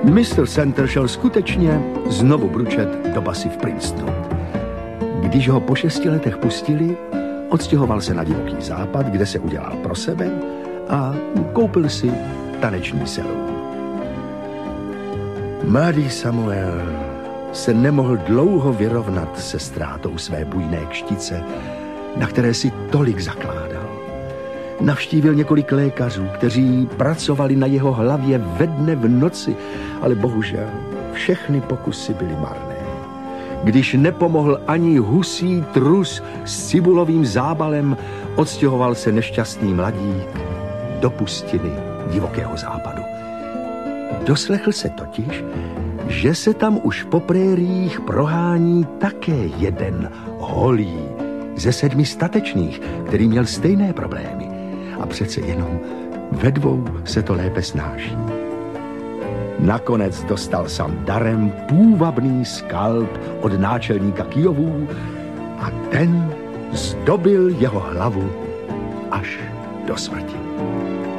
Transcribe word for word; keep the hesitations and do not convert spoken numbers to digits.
mister Center šel skutečně znovu bručet do basy v Princetonu. Když ho po šesti letech pustili, odstěhoval se na divoký západ, kde se udělal pro sebe a koupil si taneční salon. Mladý Samuel se nemohl dlouho vyrovnat se ztrátou své bujné kštice, na které si tolik zakládal. Navštívil několik lékařů, kteří pracovali na jeho hlavě ve dne v noci, ale bohužel všechny pokusy byly marné. Když nepomohl ani husí trus s cibulovým zábalem, odstěhoval se nešťastný mladík do pustiny divokého západu. Doslechl se totiž, že se tam už po prériích prohání také jeden holý ze sedmi statečných, který měl stejné problémy. A přece jenom ve dvou se to lépe snáší. Nakonec dostal sám darem půvabný skalp od náčelníka Kyjovů a ten zdobil jeho hlavu až do smrti.